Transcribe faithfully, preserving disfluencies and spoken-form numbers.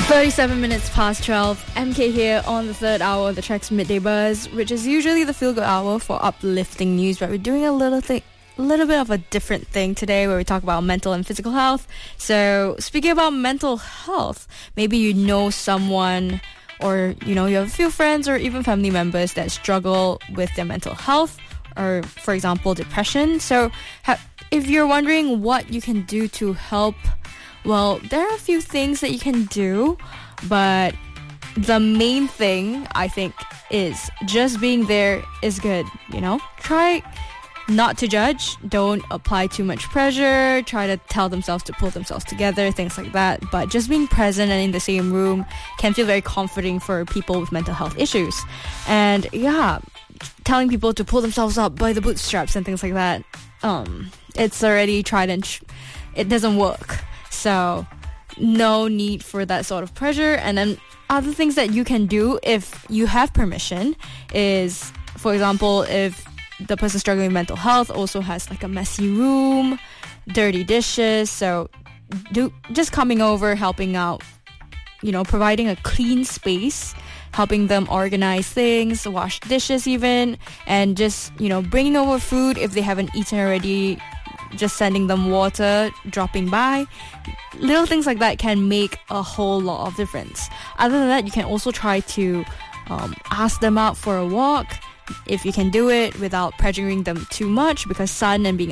thirty-seven minutes past twelve. M K here on the third hour of the Track's Midday Buzz, which is usually the feel-good hour for uplifting news, but we're doing a little thing, a little bit of a different thing today where we talk about mental and physical health. So speaking about mental health, maybe you know someone or you know you have a few friends or even family members that struggle with their mental health or, for example, depression. So ha- if you're wondering what you can do to help, well, there are a few things that you can do, but the main thing, I think, is just being there is good, you know? Try not to judge, don't apply too much pressure, try to tell themselves to pull themselves together, things like that. But just being present and in the same room can feel very comforting for people with mental health issues. And yeah, telling people to pull themselves up by the bootstraps and things like that, um, it's already tried and tr- it doesn't work. So no need for that sort of pressure. And then other things that you can do if you have permission is, for example, if the person struggling with mental health also has like a messy room, dirty dishes, so do just coming over, helping out, you know, providing a clean space, helping them organize things, wash dishes even, and just, you know, bringing over food if they haven't eaten already, just sending them water, dropping by. Little things like that can make a whole lot of difference. Other than that, you can also try to um, ask them out for a walk if you can do it without pressuring them too much, because sun and being